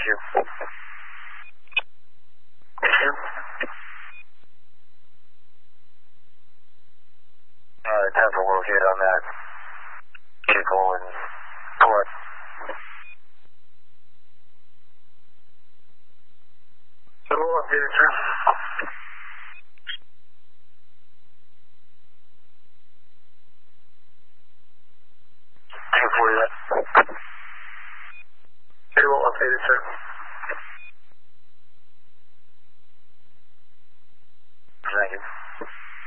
you. Issue. Alright, 10 for locate on that vehicle and collect. So we'll update it, sir. 240 that. Okay, we'll update it, sir.